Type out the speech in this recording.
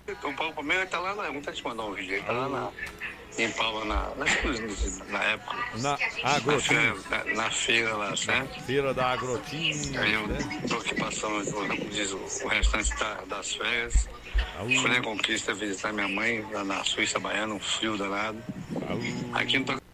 O Paulo Palmeira tá lá, muita gente mandou um vídeo, ele tá lá em Paula, nas cruzes, na época. Na feira lá, certo? Feira da Agrotinho. Aí eu tô aqui passando, como diz, o restante das férias. Fui na Conquista visitar minha mãe lá na Suíça Baiana, um frio danado. Aqui não tô